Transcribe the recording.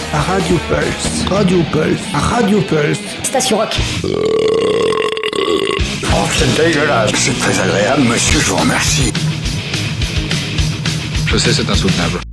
Radio Pulse. Radio Pulse. Radio Pulse. Station Rock. Oh, c'est dégueulasse. C'est très agréable, monsieur, je vous remercie. Je sais, c'est insoutenable.